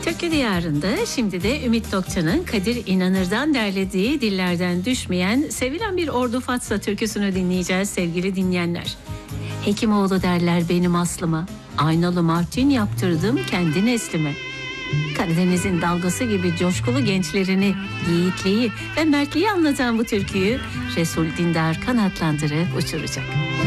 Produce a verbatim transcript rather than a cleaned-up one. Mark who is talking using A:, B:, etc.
A: Türkü Diyarı'nda şimdi de Ümit Dokça'nın Kadir İnanır'dan derlediği dillerden düşmeyen sevilen bir Ordu Fatsa türküsünü dinleyeceğiz sevgili dinleyenler. Hekimoğlu derler benim aslıma, aynalı Martin yaptırdım kendi neslime. Karadeniz'in dalgası gibi coşkulu gençlerini, yiğitliği ve mertliği anlatan bu türküyü Resul Dindar kanatlandırıp uçuracak.